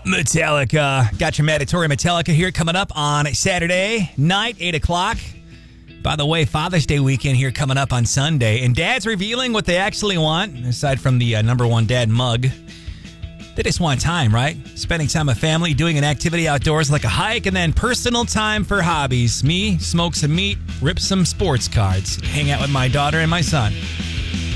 Metallica. Got your mandatory Metallica here coming up on Saturday night, 8 o'clock. By the way, Father's Day weekend here coming up on Sunday. And dads revealing what they actually want, aside from the number one dad mug. They just want time, right? Spending time with family, doing an activity outdoors like a hike, and then personal time for hobbies. Me, smoke some meat, rip some sports cards, hang out with my daughter and my son.